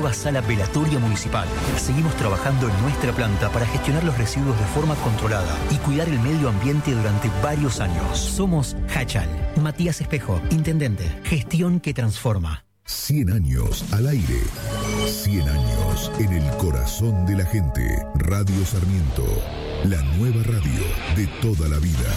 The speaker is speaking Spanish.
nueva sala velatoria municipal. Seguimos trabajando en nuestra planta para gestionar los residuos de forma controlada y cuidar el medio ambiente durante varios años. Somos Hachal. Matías Espejo, Intendente. Gestión que transforma. 100 años al aire. 100 años en el corazón de la gente. Radio Sarmiento, la nueva radio de toda la vida.